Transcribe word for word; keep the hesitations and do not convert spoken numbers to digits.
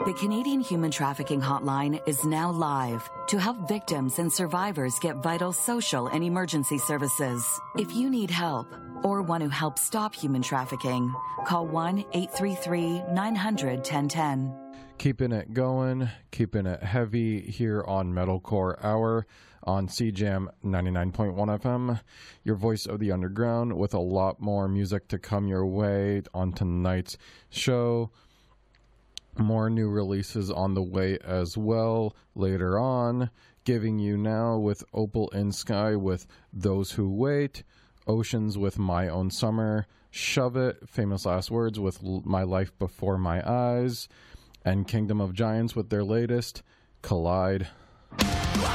The Canadian Human Trafficking Hotline is now live to help victims and survivors get vital social and emergency services. If you need help or want to help stop human trafficking, call one eight three three, nine hundred, ten ten. Keeping it going, keeping it heavy here on Metalcore Hour on C J A M ninety-nine point one F M, your voice of the underground, with a lot more music to come your way on tonight's show. More new releases on the way as well later on. Giving you now with Opal in Sky with Those Who Wait, Oceans with My Own Summer, Shove It, Famous Last Words with My Life Before My Eyes, and Kingdom of Giants with their latest, Collide.